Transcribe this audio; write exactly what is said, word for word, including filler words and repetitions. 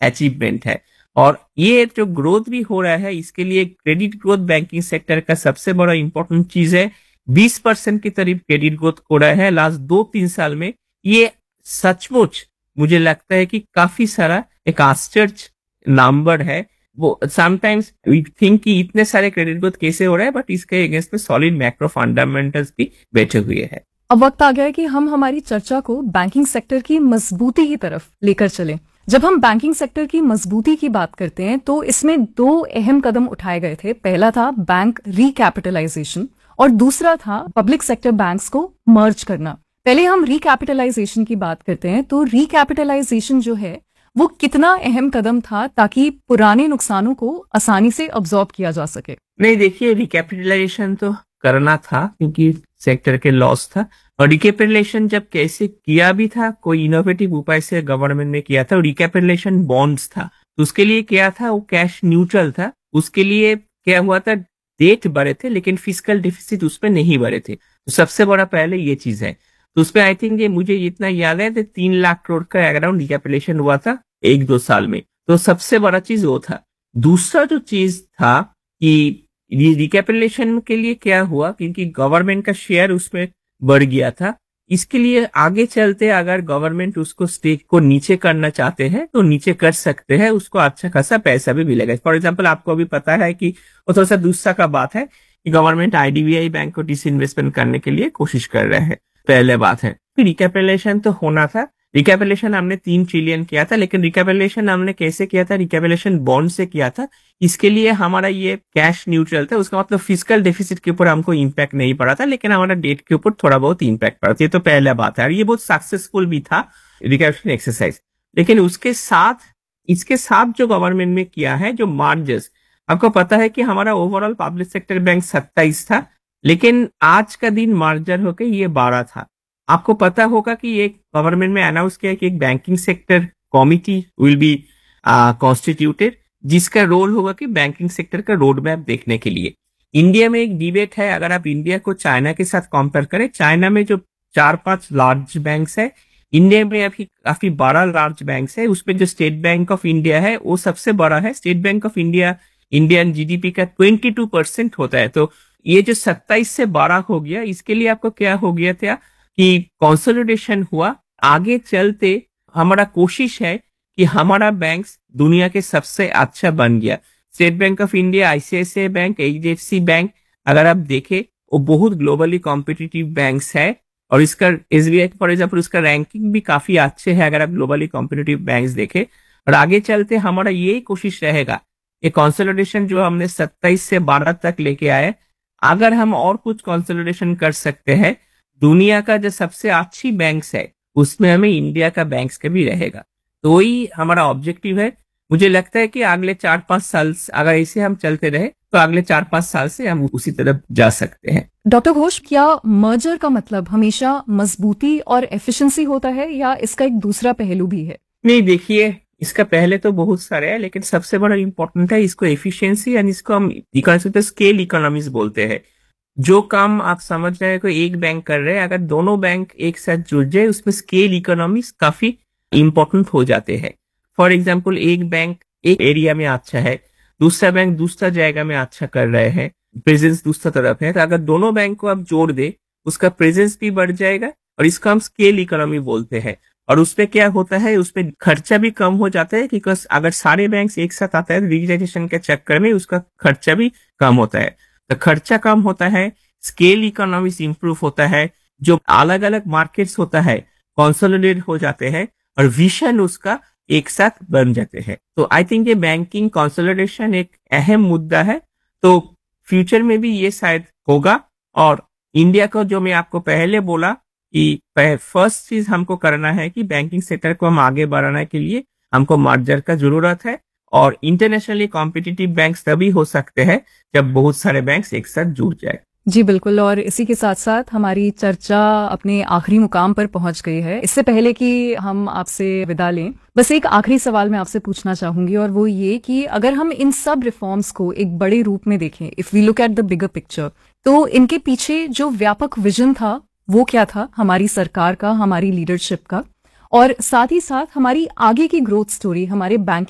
Achievement है। और ये जो ग्रोथ भी हो रहा है, इसके लिए क्रेडिट ग्रोथ बैंकिंग सेक्टर का सबसे बड़ा इंपॉर्टेंट चीज है। बीस परसेंट के करीब क्रेडिट ग्रोथ हो रहा है लास्ट दो तीन साल में। ये सचमुच मुझे लगता है कि काफी सारा एक आश्चर्य नंबर है। वो समटाइम्स वी थिंक कि इतने सारे क्रेडिट ग्रोथ कैसे हो रहा है, बट इसके अगेंस्ट में सॉलिड मैक्रो फंडामेंटल्स भी बैठे हुए हैं। अब वक्त आ गया है कि हम हमारी चर्चा को बैंकिंग सेक्टर की मजबूती की तरफ लेकर चलें। जब हम बैंकिंग सेक्टर की मजबूती की बात करते हैं तो इसमें दो अहम कदम उठाए गए थे। पहला था बैंक रिकैपिटलाइजेशन और दूसरा था पब्लिक सेक्टर बैंक्स को मर्ज करना। पहले हम रिकैपिटलाइजेशन की बात करते हैं तो रिकैपिटलाइजेशन जो है वो कितना अहम कदम था ताकि पुराने नुकसानों को आसानी से अब्सॉर्ब किया जा सके? नहीं, देखिए, रिकैपिटलाइजेशन तो करना था क्योंकि सेक्टर के लॉस था। और रिकैपिटलाइजेशन जब कैसे किया भी था, कोई इनोवेटिव उपाय से गवर्नमेंट ने किया था। रिकैपिटलाइजेशन बॉन्ड्स था, तो उसके लिए क्या था, वो कैश न्यूट्रल था। उसके लिए क्या हुआ था, डेट बढ़े थे लेकिन फिस्कल डिफिसिट उसमें नहीं बढ़े थे। तो सबसे बड़ा पहले ये चीज है। तो उसमें आई थिंक ये मुझे इतना याद है तो तीन लाख करोड़ का अराउंड रिकैपिटलाइजेशन हुआ था एक दो साल में। तो सबसे बड़ा चीज वो था। दूसरा जो चीज था कि रिकैपिटलाइजेशन के लिए क्या हुआ, क्योंकि गवर्नमेंट का शेयर उसमें बढ़ गया था। इसके लिए आगे चलते अगर गवर्नमेंट उसको स्टेक को नीचे करना चाहते हैं तो नीचे कर सकते हैं, उसको अच्छा खासा पैसा भी मिलेगा। फॉर एग्जांपल, आपको अभी पता है कि वो थोड़ा सा दूसरा का बात है कि गवर्नमेंट आईडीबीआई बैंक को डिसइन्वेस्टमेंट करने के लिए कोशिश कर रहे हैं, पहले बात है। फिर रिकैपिटलाइजेशन तो होना था। रिकैपिटलाइजेशन हमने तीन ट्रिलियन किया था, लेकिन रिकैपिटलाइजेशन हमने कैसे किया था, रिकैपिटलाइजेशन बॉन्ड से किया था। इसके लिए हमारा ये कैश न्यूट्रल था, उसका मतलब फिजिकल डेफिसिट के ऊपर हमको इम्पैक्ट नहीं पड़ा था, लेकिन हमारा डेट के ऊपर थोड़ा बहुत इम्पैक्ट पड़ा था। ये तो पहला बात है और ये बहुत सक्सेसफुल भी था रिकैपिटलाइजेशन एक्सरसाइज। लेकिन उसके साथ इसके साथ जो गवर्नमेंट में किया है, जो मार्जर्स, आपको पता है कि हमारा ओवरऑल पब्लिक सेक्टर बैंक सत्ताईस था, लेकिन आज का दिन मार्जर होकर ये बारह था। आपको पता होगा कि एक गवर्नमेंट में अनाउंस किया कि एक banking sector committee will be constituted, जिसका रोल होगा कि बैंकिंग सेक्टर का रोड मैप देखने के लिए। इंडिया में एक डिबेट है, अगर आप इंडिया को चाइना के साथ कंपेयर करें, चाइना में जो चार पांच लार्ज बैंक्स है, इंडिया में अभी काफी बारह लार्ज बैंक्स है। उसमें जो स्टेट बैंक ऑफ इंडिया है वो सबसे बड़ा है। State bank of India Indian GDP का बाईस परसेंट होता है। तो ये जो सत्ताईस से बारह हो गया, इसके लिए आपको क्या हो गया था कि कंसोलिडेशन हुआ। आगे चलते हमारा कोशिश है कि हमारा बैंक दुनिया के सबसे अच्छा बन गया। State bank of India, ICICI bank, HDFC bank, अगर आप देखें वो बहुत ग्लोबली कॉम्पिटिटिव बैंक्स है। और इसका एसबीआई फॉर एग्जाम्पल, उसका रैंकिंग भी काफी अच्छे है अगर आप ग्लोबली कॉम्पिटिटिव बैंक्स देखें। और आगे चलते हमारा यही कोशिश रहेगा, ये कंसोलिडेशन जो हमने सत्ताईस से बारह तक लेके आए, अगर हम और कुछ कंसोलिडेशन कर सकते हैं, दुनिया का जो सबसे अच्छी बैंक्स है उसमें हमें इंडिया का बैंक्स का भी रहेगा। तो वही हमारा ऑब्जेक्टिव है। मुझे लगता है कि अगले चार पांच साल अगर ऐसे हम चलते रहे तो अगले चार पांच साल से हम उसी तरफ जा सकते हैं। डॉक्टर घोष, क्या मर्जर का मतलब हमेशा मजबूती और एफिशिएंसी होता है या इसका एक दूसरा पहलू भी है? नहीं, देखिए, इसका पहले तो बहुत सारे हैं, लेकिन सबसे बड़ा इंपॉर्टेंट है इसको एफिशिएंसी, यानी इसको हम स्केल इकोनॉमीज बोलते हैं। जो काम आप समझ रहे हैं कोई एक बैंक कर रहे हैं, अगर दोनों बैंक एक साथ जुड़ जाए उसमें स्केल इकोनॉमीज काफी इंपॉर्टेंट हो जाते हैं। फॉर एग्जाम्पल, एक बैंक एक एरिया में अच्छा है, दूसरा बैंक दूसरा जगह में अच्छा कर रहे हैं, प्रेजेंस दूसरा तरफ है, तो अगर दोनों बैंक को आप जोड़ दे उसका प्रेजेंस भी बढ़ जाएगा और इसको हम स्केल इकोनॉमी बोलते हैं। और उसमें क्या होता है, उसमें खर्चा भी कम हो जाता है, बिकॉज अगर सारे बैंक एक साथ आता है डिजिटाइजेशन के चक्कर में उसका खर्चा भी कम होता है। तो खर्चा कम होता है, स्केल इकोनॉमिक्स इंप्रूव होता है, जो अलग अलग मार्केट्स होता है कंसोलिडेट हो जाते हैं और विजन उसका एक साथ बन जाते हैं। तो आई थिंक ये बैंकिंग कंसोलिडेशन एक अहम मुद्दा है। तो फ्यूचर में भी ये शायद होगा। और इंडिया को, जो मैं आपको पहले बोला कि फर्स्ट चीज हमको करना है कि बैंकिंग सेक्टर को हम आगे बढ़ाने के लिए हमको मर्जर का जरूरत है। और इंटरनेशनली कॉम्पिटिटिव बैंक्स तभी हो सकते हैं जब बहुत सारे बैंक्स एक साथ जुड़ जाए। जी बिल्कुल, और इसी के साथ साथ हमारी चर्चा अपने आखिरी मुकाम पर पहुंच गई है। इससे पहले कि हम आपसे विदा लें, बस एक आखिरी सवाल मैं आपसे पूछना चाहूंगी, और वो ये कि अगर हम इन सब रिफॉर्म्स को एक बड़े रूप में देखें, if we look at the bigger picture, तो इनके पीछे जो व्यापक विजन था वो क्या था हमारी सरकार का, हमारी लीडरशिप का, और साथ ही साथ हमारी आगे की ग्रोथ स्टोरी, हमारे बैंक